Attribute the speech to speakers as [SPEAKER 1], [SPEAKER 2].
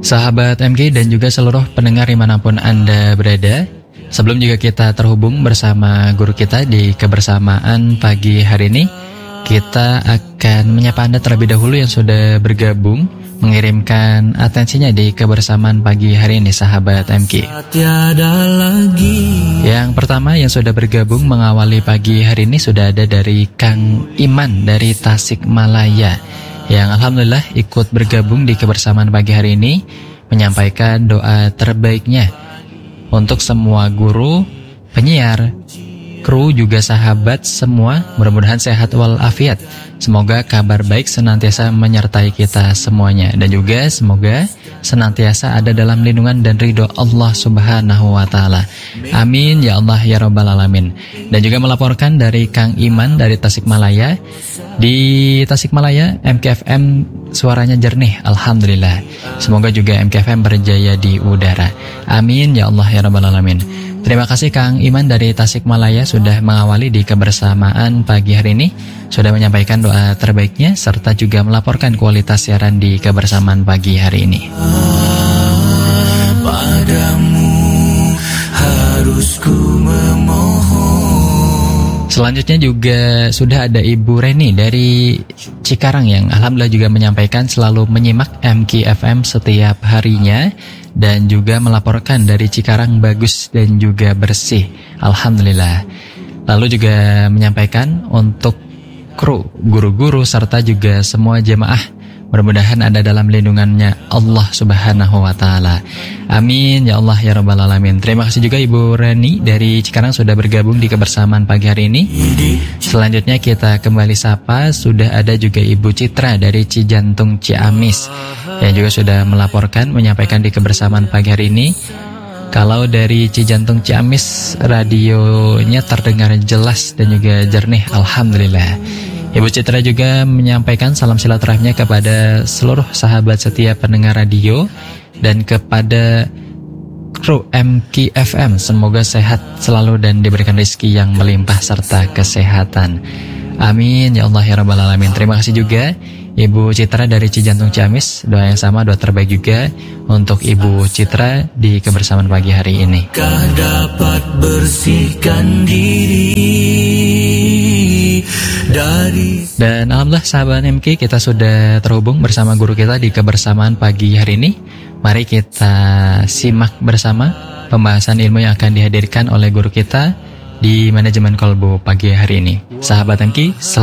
[SPEAKER 1] Sahabat MK dan juga seluruh pendengar dimanapun Anda berada, sebelum juga kita terhubung bersama guru kita di kebersamaan pagi hari ini, kita akan menyapa Anda terlebih dahulu yang sudah bergabung, mengirimkan atensinya di kebersamaan pagi hari ini, sahabat MK. Yang pertama yang sudah bergabung mengawali pagi hari ini sudah ada dari Kang Iman dari Tasikmalaya, yang alhamdulillah ikut bergabung di kebersamaan pagi hari ini, menyampaikan doa terbaiknya untuk semua guru, penyiar, kru, juga sahabat semua. Mudah-mudahan sehat walafiat. Semoga kabar baik senantiasa menyertai kita semuanya, dan juga semoga senantiasa ada dalam lindungan dan ridho Allah Subhanahu wa Ta'ala. Amin ya Allah ya Rabbal Alamin. Dan juga melaporkan dari Kang Iman dari Tasikmalaya. Di Tasikmalaya MKFM suaranya jernih, alhamdulillah. Semoga juga MKFM berjaya di udara. Amin ya Allah ya Rabbal Alamin. Terima kasih Kang Iman dari Tasikmalaya sudah mengawali di kebersamaan pagi hari ini, sudah menyampaikan doa terbaiknya serta juga melaporkan kualitas siaran di kebersamaan pagi hari ini. Padamu harus ku memohon. Selanjutnya juga sudah ada Ibu Reni dari Cikarang yang alhamdulillah juga menyampaikan selalu menyimak MKFM setiap harinya, dan juga melaporkan dari Cikarang bagus dan juga bersih, alhamdulillah. Lalu juga menyampaikan untuk kru, guru-guru, serta juga semua jemaah, mudah-mudahan ada dalam lindungannya Allah Subhanahu wa Ta'ala. Amin ya Allah ya Rabbal Alamin. Terima kasih juga Ibu Reni dari Cikarang sudah bergabung di kebersamaan pagi hari ini. Selanjutnya kita kembali sapa, sudah ada juga Ibu Citra dari Cijantung Ciamis yang juga sudah melaporkan, menyampaikan di kebersamaan pagi hari ini, kalau dari Cijantung Ciamis radionya terdengar jelas dan juga jernih, alhamdulillah. Ibu Citra juga menyampaikan salam silaturahminya kepada seluruh sahabat setia pendengar radio dan kepada kru MKFM. Semoga sehat selalu dan diberikan rezeki yang melimpah serta kesehatan. Amin ya Allah ya Rabbal Alamin. Terima kasih juga Ibu Citra dari Cijantung Ciamis. Doa yang sama, doa terbaik juga untuk Ibu Citra di kebersamaan pagi hari ini. Dapat bersihkan diri dan alhamdulillah sahabat MK, kita sudah terhubung bersama guru kita di kebersamaan pagi hari ini. Mari kita simak bersama pembahasan ilmu yang akan dihadirkan oleh guru kita di manajemen kolbu pagi hari ini. Sahabat MK,